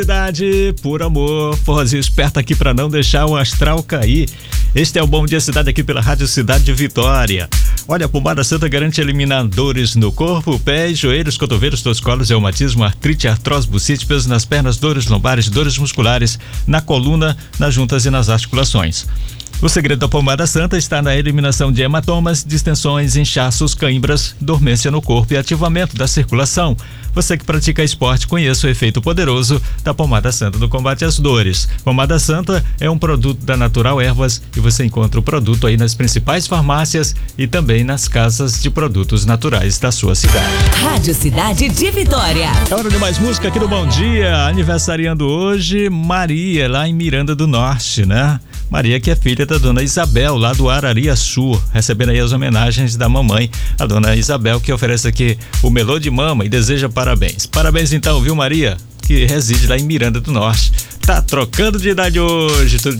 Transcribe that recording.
Cidade, por amor, forrozinho esperto aqui para não deixar o astral cair. Este é o Bom Dia Cidade aqui pela Rádio Cidade de Vitória. Olha, a pomada santa garante eliminar dores no corpo, pés, joelhos, cotovelos, torcicolos, reumatismo, artrite, artrose, bucite, peso nas pernas, dores lombares, dores musculares, na coluna, nas juntas e nas articulações. O segredo da pomada santa está na eliminação de hematomas, distensões, inchaços, cãibras, dormência no corpo e ativamento da circulação. Você que pratica esporte, conheça o efeito poderoso da pomada santa no combate às dores. Pomada santa é um produto da Natural Ervas e você encontra o produto aí nas principais farmácias e também nas casas de produtos naturais da sua cidade. Rádio Cidade de Vitória. É hora de mais música aqui no Bom Dia. Aniversariando hoje, Maria, lá em Miranda do Norte, né? Maria, que é filha da dona Isabel, lá do Arariaçu, recebendo aí as homenagens da mamãe, a dona Isabel, que oferece aqui o melô de mama e deseja parabéns. Parabéns então, viu, Maria? Que reside lá em Miranda do Norte. Tá trocando de idade hoje, tudo